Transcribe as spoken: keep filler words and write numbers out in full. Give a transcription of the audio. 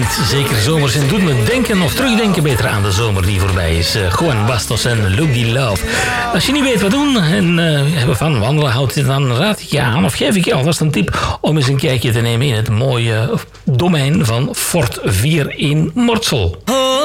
klinkt zeker zomers en doet me denken of terugdenken beter aan de zomer die voorbij is. Uh, Juan Bastos en Lucky Love. Als je niet weet wat doen en uh, hebben van wandelen houdt, dan raad ik je aan of geef ik je alvast een tip om eens een kijkje te nemen in het mooie domein van Fort vier in Mortsel.